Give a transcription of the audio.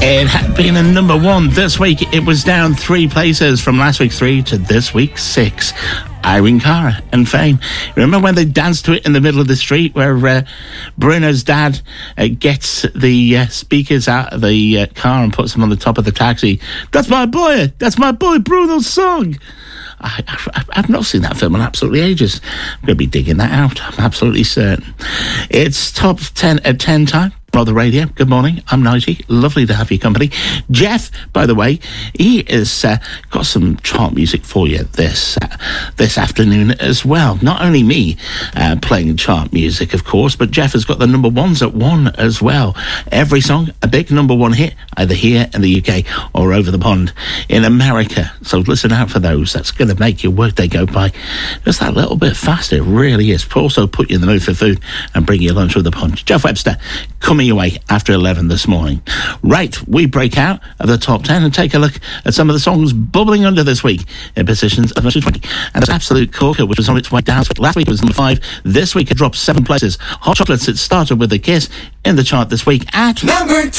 It had been a number one this week. It was down 3 places from last week's 3 to this week's 6. Irene Cara and Fame. Remember when they danced to it in the middle of the street where Bruno's dad gets the speakers out of the car and puts them on the top of the taxi? That's my boy Bruno's song. I've not seen that film in absolutely ages. I'm going to be digging that out, I'm absolutely certain. It's top 10 at 10 time on the radio. Good morning, I'm Nigel. Lovely to have your company. Jeff, by the way, he has got some chart music for you this afternoon as well. Not only me playing chart music, of course, but Jeff has got the number ones at 1 as well. Every song, a big number 1 hit, either here in the UK or over the pond in America. So listen out for those. That's going to make your workday go by just that little bit faster. It really is. Also put you in the mood for food and bring you lunch with a punch. Jeff Webster coming your way after 11 this morning. Right, we break out of the top 10 and take a look at some of the songs bubbling under this week in positions of 20. And that's Absolute Corker, which was on its way down. Last week it was number 5. This week it dropped 7 places. Hot Chocolates, it started with a kiss in the chart this week at number 2.